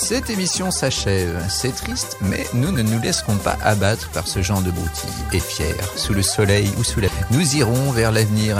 Cette émission s'achève. C'est triste, mais nous ne nous laisserons pas abattre par ce genre de broutilles. Et fiers, sous le soleil ou sous la... Nous irons vers l'avenir